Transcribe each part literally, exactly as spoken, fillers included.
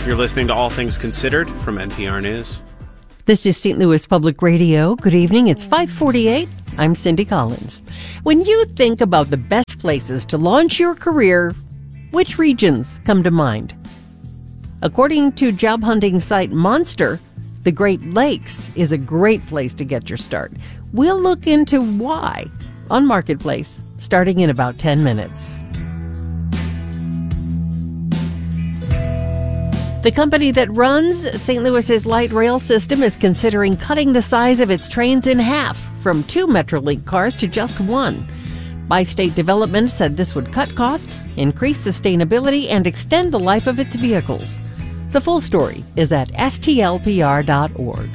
You're listening to All Things Considered from N P R News. This is Saint Louis Public Radio. Good evening. It's five forty-eight. I'm Cindy Collins. When you think about the best places to launch your career, which regions come to mind? According to job hunting site Monster, the Great Lakes is a great place to get your start. We'll look into why on Marketplace, starting in about ten minutes. The company that runs Saint Louis's light rail system is considering cutting the size of its trains in half, from two Metrolink cars to just one. Bi-State Development said this would cut costs, increase sustainability, and extend the life of its vehicles. The full story is at S T L P R dot org.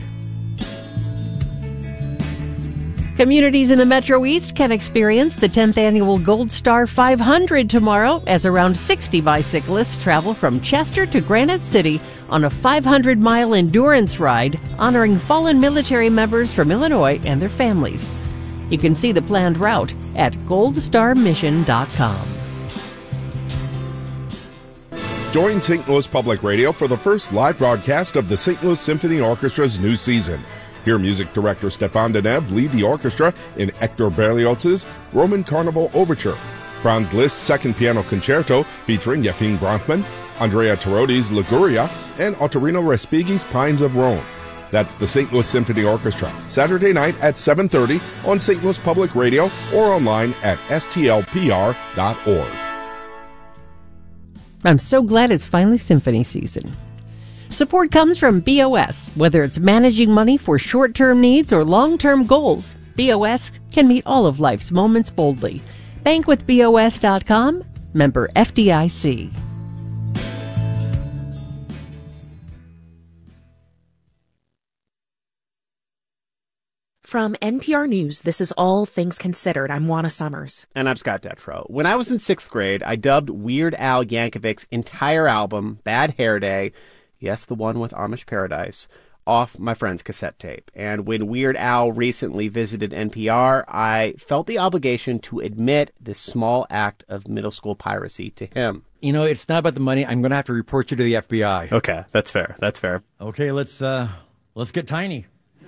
Communities in the Metro East can experience the tenth Annual Gold Star five hundred tomorrow as around sixty bicyclists travel from Chester to Granite City on a five hundred mile endurance ride honoring fallen military members from Illinois and their families. You can see the planned route at gold star mission dot com. Join Saint Louis Public Radio for the first live broadcast of the Saint Louis Symphony Orchestra's new season. Hear music director Stéphane Deneuve lead the orchestra in Hector Berlioz's Roman Carnival Overture, Franz Liszt's Second Piano Concerto featuring Yefim Bronfman, Andrea Tarodi's Liguria, and Ottorino Respighi's Pines of Rome. That's the Saint Louis Symphony Orchestra, Saturday night at seven thirty on Saint Louis Public Radio or online at S T L P R dot org. I'm so glad it's finally symphony season. Support comes from B O S. Whether it's managing money for short-term needs or long-term goals, B O S can meet all of life's moments boldly. bank with B O S dot com, member F D I C. From N P R News, this is All Things Considered. I'm Juana Summers. And I'm Scott Detrow. When I was in sixth grade, I dubbed Weird Al Yankovic's entire album, Bad Hair Day, yes, the one with Amish Paradise, off my friend's cassette tape. And when Weird Al recently visited N P R, I felt the obligation to admit this small act of middle school piracy to him. You know, it's not about the money. I'm going to have to report you to the F B I. Okay, that's fair. That's fair. Okay, let's uh, let's get tiny.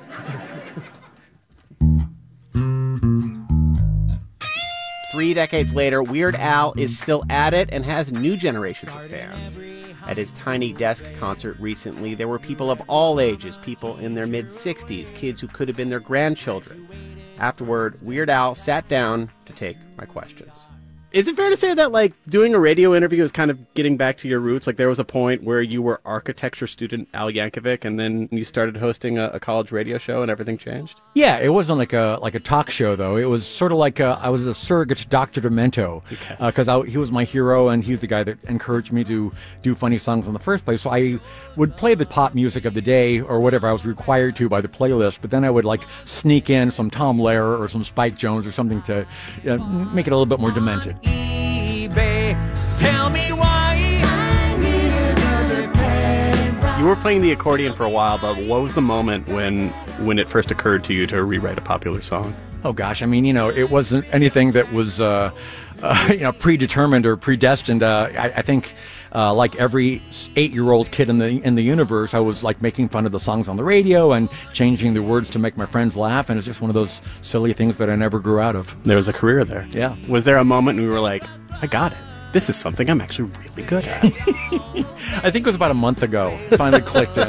Three decades later, Weird Al is still at it and has new generations of fans. At his Tiny Desk concert recently, there were people of all ages, people in their mid-sixties, kids who could have been their grandchildren. Afterward, Weird Al sat down to take my questions. Is it fair to say that, like, doing a radio interview is kind of getting back to your roots? Like, there was a point where you were architecture student Al Yankovic, and then you started hosting a, a college radio show, and everything changed? Yeah, it wasn't like a like a talk show, though. It was sort of like a, I was a surrogate Doctor Demento, because okay. uh, he was my hero, and he was the guy that encouraged me to do funny songs in the first place. So I would play the pop music of the day, or whatever I was required to by the playlist, but then I would, like, sneak in some Tom Lehrer or some Spike Jones or something to uh, make it a little bit more demented. Tell me why. You were playing the accordion for a while, but what was the moment when when it first occurred to you to rewrite a popular song? Oh gosh, I mean, you know, it wasn't anything that was uh, uh, you know predetermined or predestined. Uh, I, I think, uh, like every eight-year-old kid in the in the universe, I was like making fun of the songs on the radio and changing the words to make my friends laugh, and it's just one of those silly things that I never grew out of. There was a career there. Yeah. Was there a moment when we were like, I got it? This is something I'm actually really good at. I think it was about a month ago. It finally clicked in.